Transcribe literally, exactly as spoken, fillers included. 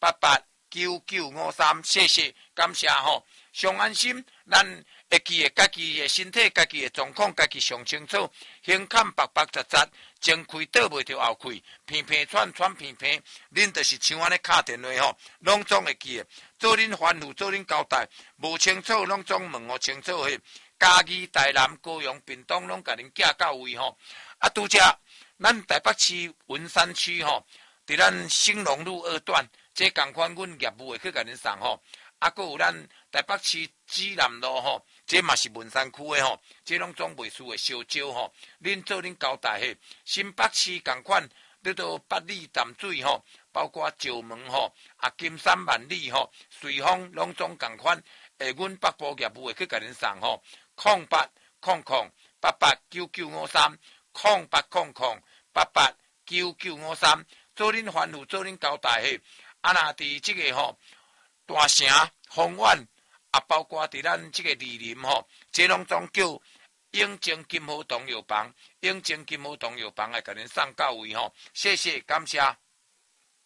八八九九五三，谢谢，感谢吼，上安心，咱会记得家己的身体，家己的状况，家己上清楚，胸坎白白杂杂，前开倒袂着后开，偏偏喘喘偏偏，恁就是像安尼敲电话吼，拢总会记的，做恁吩咐，做恁交代，无清楚拢总问我清楚迄，嘉义、台南、高雄、屏东拢甲恁寄到位吼，啊，拄则咱台北市文山区吼，伫咱兴隆路二段。这共款，阮业务会去甲恁送吼，啊，搁有咱台北市指南路吼，这嘛是文山区的吼，这拢总袂输的烧蕉吼，恁做恁交代嘿。新北市共款，你到八里淡水吼，包括石门吼，啊金山万里吼，瑞丰拢总共款，诶，阮北部业务会去甲恁送吼，空八空空八八九九五三，空八空空八八九九五三，做恁吩咐，做恁交代嘿。啊，那伫即个吼大城、丰苑啊，包括伫咱即个梨林吼，这拢总叫永靖金豪同药房，永靖金豪同药房来甲恁送到位吼，谢谢，感谢。